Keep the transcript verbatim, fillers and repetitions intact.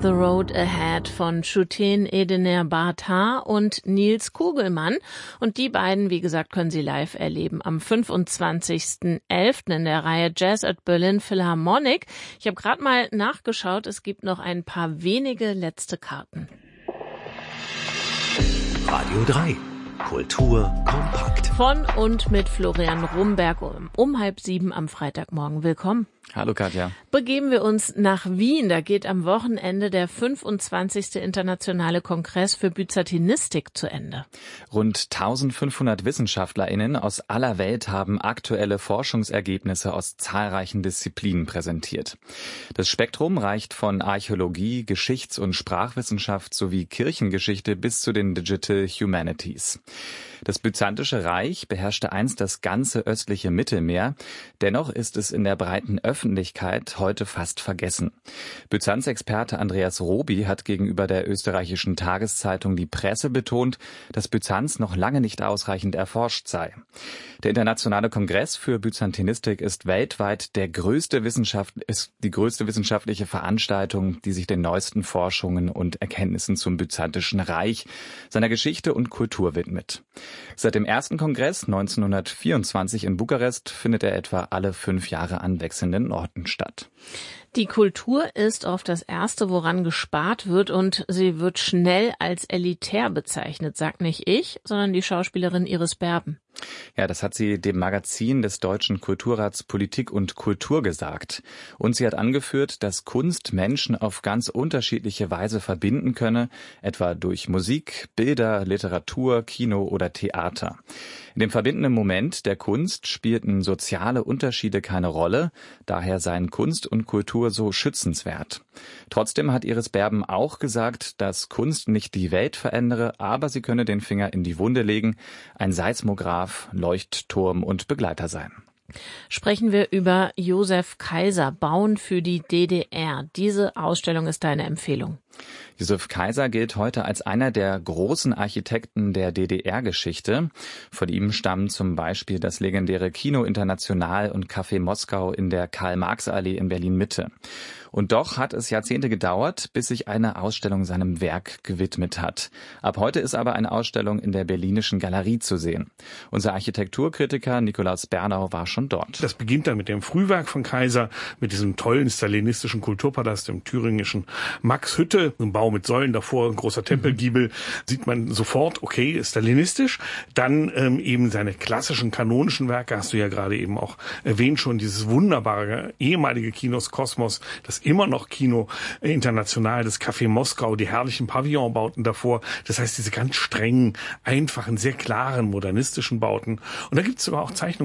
The Road Ahead von Shooten Edener Bartar und Nils Kugelmann. Und die beiden, wie gesagt, können Sie live erleben am fünfundzwanzigsten elften in der Reihe Jazz at Berlin Philharmonic. Ich habe gerade mal nachgeschaut, es gibt noch ein paar wenige letzte Karten. Radio drei. Kultur kompakt. Von und mit Florian Rumberg um, um halb sieben am Freitagmorgen. Willkommen. Hallo Katja. Begeben wir uns nach Wien. Da geht am Wochenende der fünfundzwanzigste Internationale Kongress für Byzantinistik zu Ende. Rund eintausendfünfhundert WissenschaftlerInnen aus aller Welt haben aktuelle Forschungsergebnisse aus zahlreichen Disziplinen präsentiert. Das Spektrum reicht von Archäologie, Geschichts- und Sprachwissenschaft sowie Kirchengeschichte bis zu den Digital Humanities. Das Byzantische Reich beherrschte einst das ganze östliche Mittelmeer. Dennoch ist es in der breiten Öffentlichkeit heute fast vergessen. Byzanz-Experte Andreas Roby hat gegenüber der österreichischen Tageszeitung Die Presse betont, dass Byzanz noch lange nicht ausreichend erforscht sei. Der Internationale Kongress für Byzantinistik ist weltweit der größte Wissenschaft, ist die größte wissenschaftliche Veranstaltung, die sich den neuesten Forschungen und Erkenntnissen zum Byzantischen Reich, seiner Geschichte und Kultur widmet. Seit dem ersten Kongress neunzehnhundertvierundzwanzig in Bukarest findet er etwa alle fünf Jahre an wechselnden Orten statt. Die Kultur ist oft das Erste, woran gespart wird, und sie wird schnell als elitär bezeichnet, sagt nicht ich, sondern die Schauspielerin Iris Berben. Ja, das hat sie dem Magazin des Deutschen Kulturrats Politik und Kultur gesagt. Und sie hat angeführt, dass Kunst Menschen auf ganz unterschiedliche Weise verbinden könne, etwa durch Musik, Bilder, Literatur, Kino oder Theater. In dem verbindenden Moment der Kunst spielten soziale Unterschiede keine Rolle, daher seien Kunst und Kultur so schützenswert. Trotzdem hat Iris Berben auch gesagt, dass Kunst nicht die Welt verändere, aber sie könne den Finger in die Wunde legen, ein Seismograph, Leuchtturm und Begleiter sein. Sprechen wir über Josef Kaiser, Bauen für die D D R. Diese Ausstellung ist deine Empfehlung. Josef Kaiser gilt heute als einer der großen Architekten der D D R-Geschichte. Von ihm stammen zum Beispiel das legendäre Kino International und Café Moskau in der Karl-Marx-Allee in Berlin-Mitte. Und doch hat es Jahrzehnte gedauert, bis sich eine Ausstellung seinem Werk gewidmet hat. Ab heute ist aber eine Ausstellung in der Berlinischen Galerie zu sehen. Unser Architekturkritiker Nikolaus Bernau war schon dort. Das beginnt dann mit dem Frühwerk von Kaiser, mit diesem tollen stalinistischen Kulturpalast im thüringischen Maxhütte, ein Bau mit Säulen davor, ein großer Tempelgiebel, sieht man sofort, okay, stalinistisch. Dann ähm, eben seine klassischen kanonischen Werke, hast du ja gerade eben auch erwähnt schon, dieses wunderbare ehemalige Kinos Kosmos, das immer noch Kino International, das Café Moskau, die herrlichen Pavillonbauten davor. Das heißt, diese ganz strengen, einfachen, sehr klaren, modernistischen Bauten. Und da gibt es sogar auch Zeichnungen